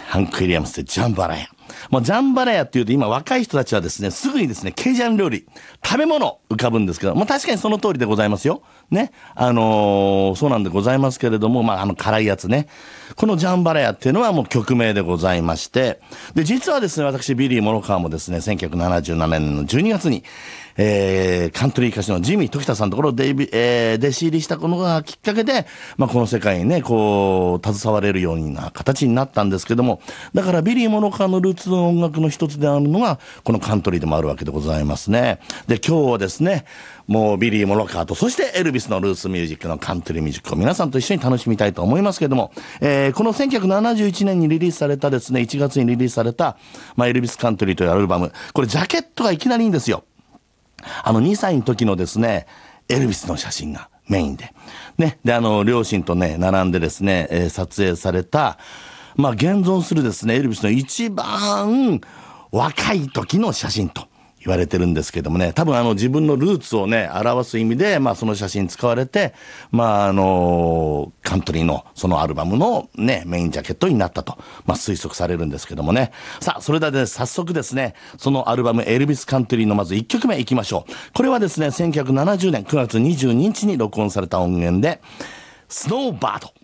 ハンク・ウィリアムスでジャンバラヤ。もうジャンバラヤっていうと今若い人たちはですね、すぐにですね、ケイジャン料理、食べ物浮かぶんですけど、もう確かにその通りでございますよ。ね。そうなんでございますけれども、辛いやつね。このジャンバラヤっていうのはもう曲名でございまして、で、実はですね、私、ビリー・モロカーもですね、1977年の12月に、カントリー歌手のジミー・時田さんのところで弟子入りしたのがきっかけで、この世界にね、携われるような形になったんですけども、だからビリー・モロカーのルーツの音楽の一つであるのが、このカントリーでもあるわけでございますね。で、今日はですね、もうビリー・モロカーと、そしてエルビスのルーツミュージックのカントリーミュージックを皆さんと一緒に楽しみたいと思いますけども、この1971年にリリースされたですね、1月にリリースされた、エルビス・カントリーというアルバム、これジャケットがいきなりいいんですよ。2歳の時のですね、エルビスの写真がメインで。ね。で、両親とね、並んでですね、撮影された、現存するですね、エルビスの一番若い時の写真と言われてるんですけどもね、多分自分のルーツをね、表す意味で、その写真使われて、カントリーのそのアルバムのね、メインジャケットになったと、推測されるんですけどもね。さあ、それではね、早速ですね、そのアルバムエルビスカントリーのまず1曲目いきましょう。これはですね、1970年9月22日に録音された音源で、スノーバード。